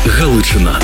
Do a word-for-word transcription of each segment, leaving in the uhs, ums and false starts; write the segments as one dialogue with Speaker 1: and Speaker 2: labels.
Speaker 1: Галичина.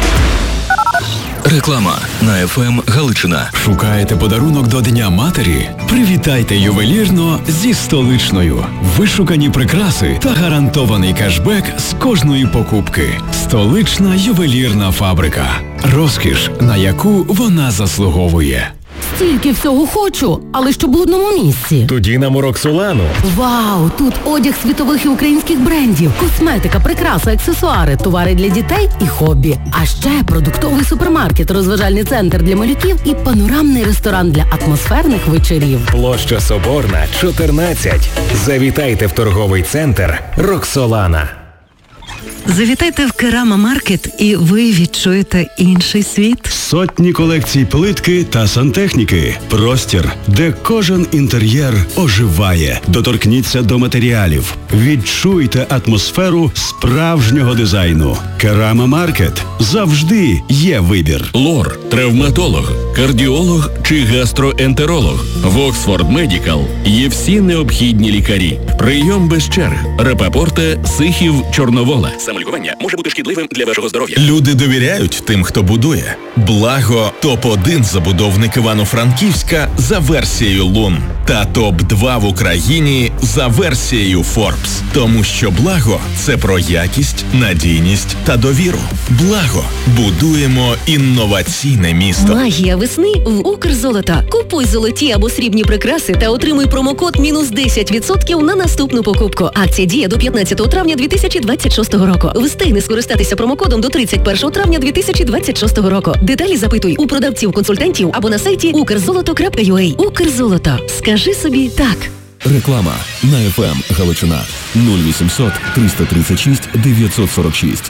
Speaker 1: Реклама на еф ем Галичина.
Speaker 2: Шукаєте подарунок до Дня матері? Привітайте ювелірно зі Столичною. Вишукані прикраси та гарантований кешбек з кожної покупки. Столична ювелірна фабрика. Розкіш, на яку вона заслуговує.
Speaker 3: Стільки всього хочу, але щоб в одному місці.
Speaker 4: Тоді нам у Роксолану.
Speaker 3: Вау, тут одяг світових і українських брендів, косметика, прикраси, аксесуари, товари для дітей і хобі. А ще продуктовий супермаркет, розважальний центр для малюків і панорамний ресторан для атмосферних вечорів.
Speaker 4: Площа Соборна, чотирнадцять. Завітайте в торговий центр Роксолана.
Speaker 5: Завітайте в Керама Маркет і ви відчуєте інший світ.
Speaker 6: Сотні колекцій плитки та сантехніки. Простір, де кожен інтер'єр оживає. Доторкніться до матеріалів. Відчуйте атмосферу справжнього дизайну. Керама Маркет. Завжди є вибір.
Speaker 1: Лор, травматолог, кардіолог чи гастроентеролог. В Оксфорд Медікал є всі необхідні лікарі. Прийом без черг. Рапапорте, Сихів, Чорновола. Самолікування може бути шкідливим для вашого здоров'я.
Speaker 7: Люди довіряють тим, хто будує. Благо – топ один забудовник Івано-Франківська за версією Лун. Та топ два в Україні за версією Форбс. Тому що Благо – це про якість, надійність та довіру. Благо. Будуємо інноваційне місто.
Speaker 8: Магія весни в Укрзолото. Купуй золоті або срібні прикраси та отримуй промокод мінус десять відсотків на наступну покупку. Акція діє до п'ятнадцятого травня дві тисячі двадцять шостого року. Встигни скористатися промокодом до тридцять першого травня дві тисячі двадцять шостого року. Деталі запитуй у продавців-консультантів або на сайті укрзолото крапка ю а. Укрзолото. Скажи собі так.
Speaker 1: Реклама на еф ем Галичина. нуль вісімсот триста тридцять шість дев'ятсот сорок шість.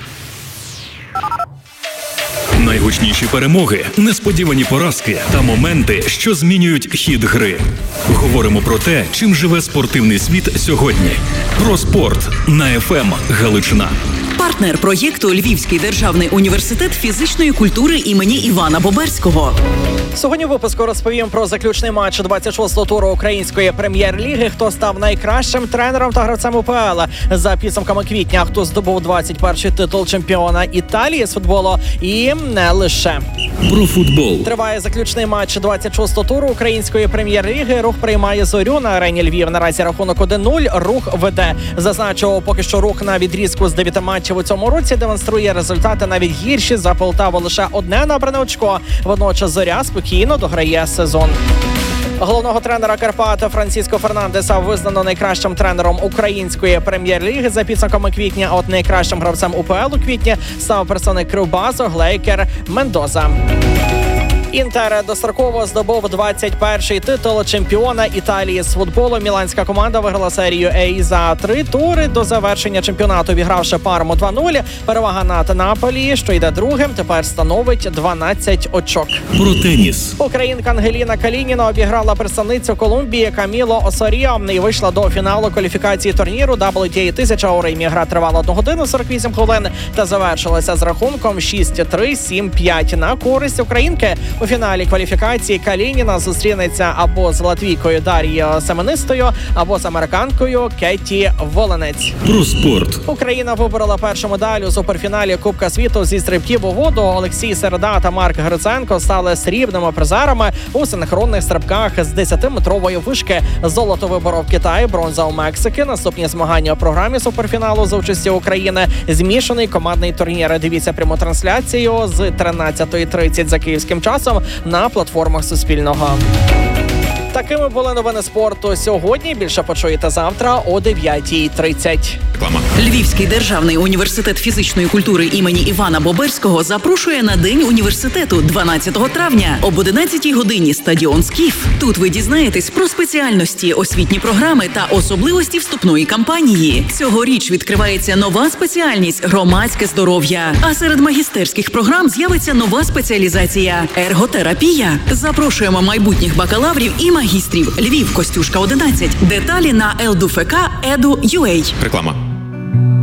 Speaker 1: Найгучніші перемоги, несподівані поразки та моменти, що змінюють хід гри. Говоримо про те, чим живе спортивний світ сьогодні. Про спорт на еф ем Галичина.
Speaker 9: Партнер проєкту Львівський державний університет фізичної культури імені Івана Боберського.
Speaker 10: Сьогодні в випуску розповім про заключний матч двадцять шостого туру української прем'єр-ліги, хто став найкращим тренером та гравцем у пе ел. За підсумками квітня, хто здобув двадцять перший титул чемпіона Італії з футболу і не лише.
Speaker 1: Про футбол.
Speaker 10: Триває заключний матч двадцять шостого туру української прем'єр-ліги. Рух приймає Зорю на арені Львів. Наразі рахунок один нуль. Рух веде. Зазначу, поки що Рух на відрізку з дев'яти матчів у цьому році демонструє результати навіть гірші. За Полтаву лише одне набране очко. Водночас Зоря спокійно дограє сезон. Головного тренера Карпат Франциско Фернандеса визнано найкращим тренером української прем'єр-ліги за підсумками квітня. А от найкращим гравцем у пе ел у квітні став представник Кривбасу Глейкер Мендоза. Інтер достроково здобув двадцять перший титул чемпіона Італії з футболу. Міланська команда виграла серію А за три тури до завершення чемпіонату, обігравши Парму два нуль. Перевага над Наполі, що йде другим, тепер становить дванадцять очок.
Speaker 1: Про теніс.
Speaker 10: Українка Ангеліна Калініна обіграла представницю Колумбії Каміло Осоріо і вийшла до фіналу кваліфікації турніру дабл ю ті ей тисяча у Римі. Гра тривала одну годину сорок вісім хвилин та завершилася з рахунком шість три, сім п'ять на користь українки. У фіналі кваліфікації Калініна зустрінеться або з латвійкою Дар'єю Семенистою, або з американкою Кетті Волинець.
Speaker 1: Про спорт.
Speaker 10: Україна виборола першу медаль у суперфіналі Кубка світу зі стрибків у воду. Олексій Середа та Марк Гриценко стали срібними призерами у синхронних стрибках з десятиметрової вишки. Золото виборов Китай, бронза у Мексики. Наступні змагання у програмі суперфіналу за участі України. Змішаний командний турнір. Дивіться пряму трансляцію з тринадцятої тридцять за київським часом на платформах Суспільного. Такими були новини спорту сьогодні. Більше почуєте завтра о дев'ятій тридцять.
Speaker 7: Реклама.
Speaker 9: Львівський державний університет фізичної культури імені Івана Боберського запрошує на День університету дванадцятого травня об одинадцятій годині стадіон «Скіф». Тут ви дізнаєтесь про спеціальності, освітні програми та особливості вступної кампанії. Цьогоріч відкривається нова спеціальність – громадське здоров'я. А серед магістерських програм з'явиться нова спеціалізація – ерготерапія. Запрошуємо майбутніх бакалаврів і магістрів. Львів, Костюшка, одинадцять. Деталі на ел ді еф ка точка і ді ю ей.
Speaker 7: Реклама.